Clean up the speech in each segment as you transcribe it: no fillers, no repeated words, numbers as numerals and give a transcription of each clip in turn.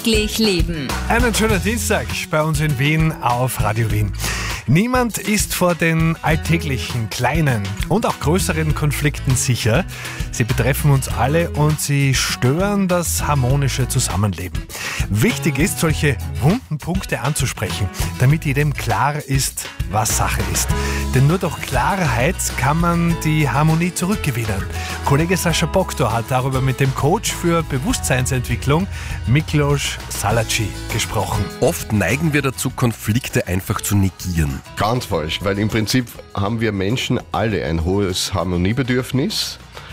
Glücklich leben. Einen schönen Dienstag bei uns in Wien auf Radio Wien. Niemand ist vor den alltäglichen, kleinen und auch größeren Konflikten sicher. Sie betreffen uns alle und sie stören das harmonische Zusammenleben. Wichtig ist, solche wunden Punkte anzusprechen, damit jedem klar ist, was Sache ist. Denn nur durch Klarheit kann man die Harmonie zurückgewinnen. Kollege Sascha Boktor hat darüber mit dem Coach für Bewusstseinsentwicklung, Miklos Salaci, gesprochen. Oft neigen wir dazu, Konflikte einfach zu negieren. Ganz falsch, weil im Prinzip haben wir Menschen alle ein hohes Harmoniebedürfnis.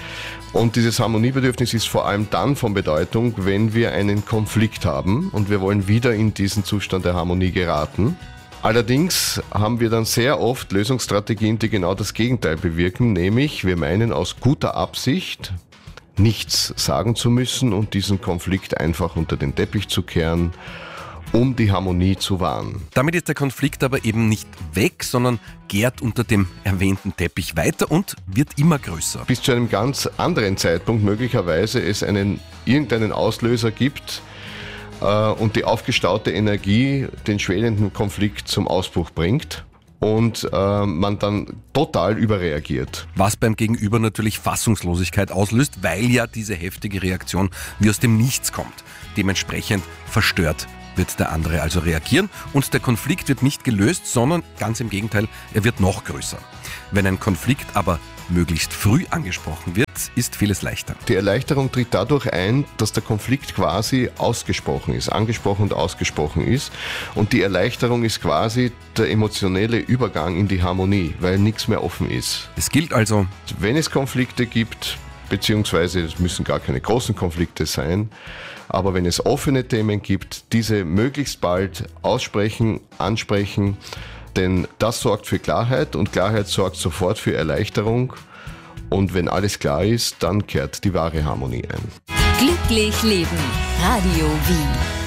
Und dieses Harmoniebedürfnis ist vor allem dann von Bedeutung, wenn wir einen Konflikt haben und wir wollen wieder in diesen Zustand der Harmonie geraten. Allerdings haben wir dann sehr oft Lösungsstrategien, die genau das Gegenteil bewirken, nämlich wir meinen aus guter Absicht nichts sagen zu müssen und diesen Konflikt einfach unter den Teppich zu kehren, um die Harmonie zu wahren. Damit ist der Konflikt aber eben nicht weg, sondern gärt unter dem erwähnten Teppich weiter und wird immer größer. Bis zu einem ganz anderen Zeitpunkt möglicherweise es irgendeinen Auslöser gibt und die aufgestaute Energie den schwelenden Konflikt zum Ausbruch bringt und man dann total überreagiert. Was beim Gegenüber natürlich Fassungslosigkeit auslöst, weil ja diese heftige Reaktion wie aus dem Nichts kommt. Dementsprechend verstört wird der andere also reagieren und der Konflikt wird nicht gelöst, sondern ganz im Gegenteil, er wird noch größer. Wenn ein Konflikt aber möglichst früh angesprochen wird, ist vieles leichter. Die Erleichterung tritt dadurch ein, dass der Konflikt quasi ausgesprochen ist, angesprochen und ausgesprochen ist. Und die Erleichterung ist quasi der emotionelle Übergang in die Harmonie, weil nichts mehr offen ist. Es gilt also, wenn es Konflikte gibt, beziehungsweise es müssen gar keine großen Konflikte sein, aber wenn es offene Themen gibt, diese möglichst bald aussprechen, ansprechen, denn das sorgt für Klarheit und Klarheit sorgt sofort für Erleichterung und wenn alles klar ist, dann kehrt die wahre Harmonie ein. Glücklich leben. Radio Wien.